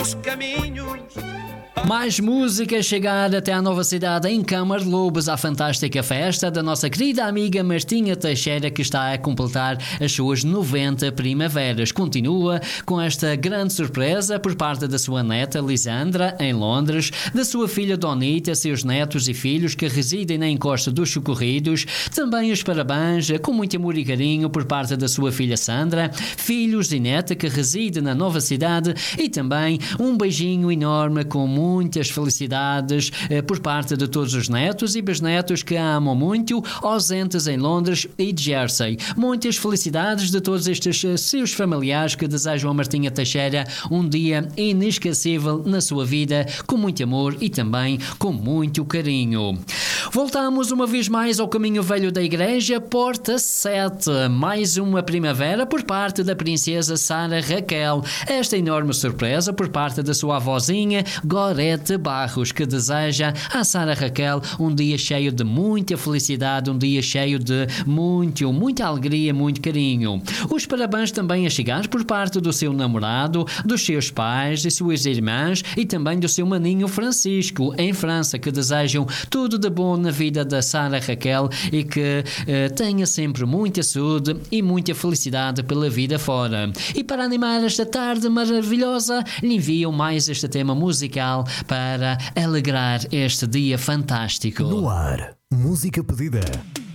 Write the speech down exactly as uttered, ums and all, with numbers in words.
os caminhos. Mais música a chegar até à nova cidade em Câmara de Lobos, à fantástica festa da nossa querida amiga Martinha Teixeira, que está a completar as suas noventa primaveras. Continua com esta grande surpresa por parte da sua neta Lisandra, em Londres, da sua filha Donita, seus netos e filhos que residem na encosta dos Socorridos, também os parabéns com muito amor e carinho por parte da sua filha Sandra, filhos e neta que reside na nova cidade, e também um beijinho enorme com muito muitas felicidades eh, por parte de todos os netos e bisnetos que a amam muito, ausentes em Londres e Jersey. Muitas felicidades de todos estes eh, seus familiares que desejam a Martinha Teixeira um dia inesquecível na sua vida, com muito amor e também com muito carinho. Voltamos uma vez mais ao caminho velho da igreja, Porta sete. Mais uma primavera por parte da princesa Sara Raquel. Esta enorme surpresa por parte da sua avózinha, Gorete Barros, que deseja a Sara Raquel um dia cheio de muita felicidade, um dia cheio de muito, muita alegria, muito carinho. Os parabéns também a chegar por parte do seu namorado, dos seus pais e suas irmãs e também do seu maninho Francisco, em França, que desejam tudo de bom na vida da Sara Raquel e que eh, tenha sempre muita saúde e muita felicidade pela vida fora. E para animar esta tarde maravilhosa, lhe enviam mais este tema musical para alegrar este dia fantástico. No ar, música pedida.